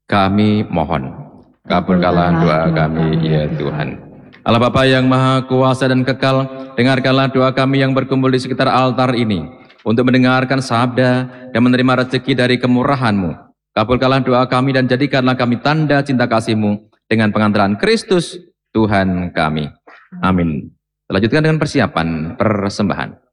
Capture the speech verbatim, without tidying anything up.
Kami mohon, kabulkanlah doa kami ya Tuhan. Allah Bapa yang Maha Kuasa dan Kekal, dengarkanlah doa kami yang berkumpul di sekitar altar ini untuk mendengarkan sabda dan menerima rezeki dari kemurahan-Mu. Kabulkanlah doa kami dan jadikanlah kami tanda cinta kasih-Mu dengan pengantaran Kristus Tuhan kami. Amin. Lanjutkan dengan persiapan persembahan.